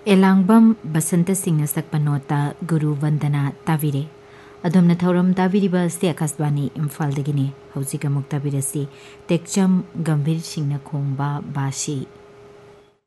एलांगबम बसंत Singh सक्पा NOTA गुरु वंदना ताविरे अदोमना थौरम ताविरिबा से आकाशवाणी इम्फाल दगिने हौजिक अमुक ताविरसी टेक्चम गंभीर सिंह खोंबा बासी